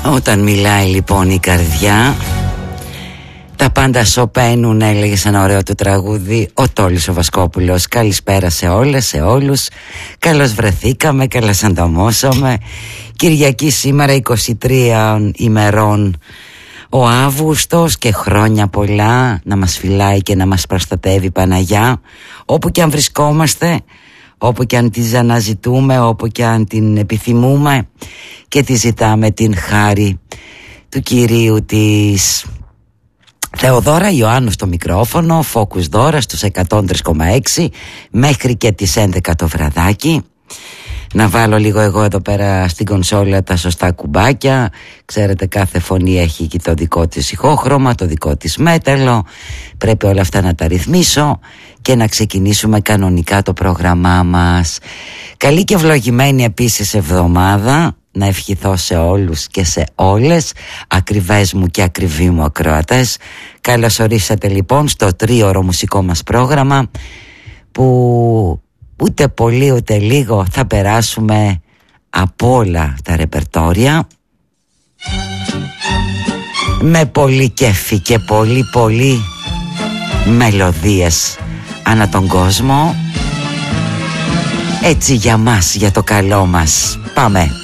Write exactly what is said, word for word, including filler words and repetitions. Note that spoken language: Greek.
Όταν μιλάει λοιπόν η καρδιά, τα πάντα σωπαίνουν, έλεγε σε ένα ωραίο του τραγούδι ο Τόλης ο Βασκόπουλος. Καλησπέρα σε όλες, σε όλους. Καλώς βρεθήκαμε, καλώς ανταμώσαμε. Κυριακή σήμερα, είκοσι τρία ημερών ο Αύγουστος, και χρόνια πολλά να μας φυλάει και να μας προστατεύει Παναγιά, όπου και αν βρισκόμαστε, όπου και αν τη αναζητούμε, όπου και αν την επιθυμούμε, και τη ζητάμε την χάρη του Κυρίου της. Θεοδώρα Ιωάννου στο μικρόφωνο, Φόκους Δώρα στους εκατόν τρία κόμμα έξι μέχρι και τις έντεκα το βραδάκι. Να βάλω λίγο εγώ εδώ πέρα στην κονσόλα τα σωστά κουμπάκια. Ξέρετε, κάθε φωνή έχει και το δικό της ηχόχρωμα, το δικό της μέταλλο. Πρέπει όλα αυτά να τα ρυθμίσω και να ξεκινήσουμε κανονικά το πρόγραμμά μας. Καλή και ευλογημένη επίσης εβδομάδα να ευχηθώ σε όλους και σε όλες, ακριβές μου και ακριβοί μου ακροατές. Καλώς ορίσατε λοιπόν στο τρίωρο μουσικό μας πρόγραμμα, που ούτε πολύ ούτε λίγο θα περάσουμε από όλα τα ρεπερτόρια, με πολύ κέφι και πολύ πολύ μελωδίες ανά τον κόσμο. Έτσι για μας, για το καλό μας. Πάμε.